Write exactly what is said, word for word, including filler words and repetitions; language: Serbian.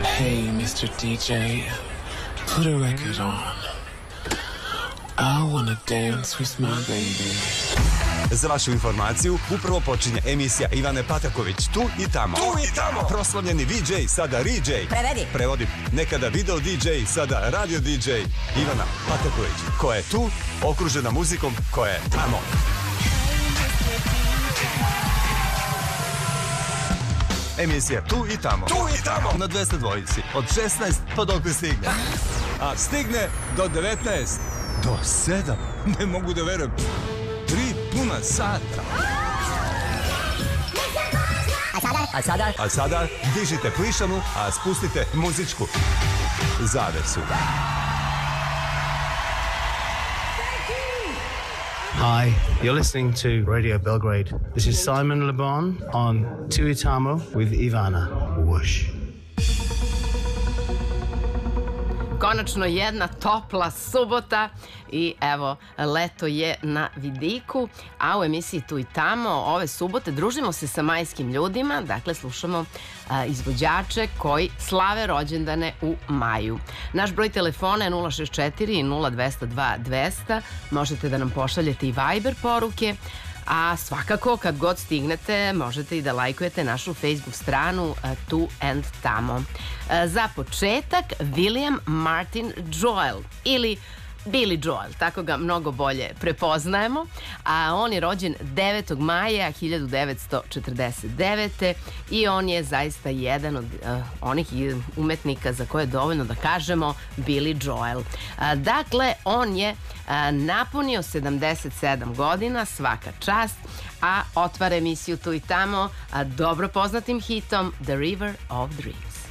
Hey, mister D J, put a record on. I wanna dance with my baby. Za vašu informaciju, upravo počinje emisija Ivane Pataković, Tu i tamo. Tu i tamo! Proslavljeni V J, sada R-J. Prevedi. Prevodi. Nekada video D J, sada radio D J. Ivana Pataković, koja je tu, okružena muzikom koja je tamo. Emisija Tu i tamo. Tu i tamo! Na dvesta dvojici. Od šesnaest pa dok stigne. A stigne do devetnaest. Do sedam. Ne mogu da verujem. Tri puna sata. A sada? A sada? A sada dižite plišanu, a spustite muzičku zavesu. Hi, you're listening to Radio Belgrade. This is Simon Le Bon on Tu i tamo with Ivana. Whoosh. Konačno jedna topla subota i evo, leto je na vidiku, a u emisiji Tu i tamo ove subote družimo se sa majskim ljudima, dakle slušamo a, izvođače koji slave rođendane u maju. Naš broj telefona je nula šest četiri nula dva zero dva dvesta, možete da nam pošaljete i Viber poruke, a svakako kad god stignete možete i da lajkujete našu Facebook stranu uh, Tu and Tamo. Uh, za početak William Martin Joel ili Billy Joel, tako ga mnogo bolje prepoznajemo, a on je rođen devetog maja hiljadu devetsto četrdeset devete. i on je zaista jedan od uh, onih umetnika za koje je dovoljno da kažemo Billy Joel. Uh, dakle, on je uh, napunio sedamdeset sedam godina, svaka čast, a otvara emisiju Tu i tamo uh, dobro poznatim hitom The River of Dreams.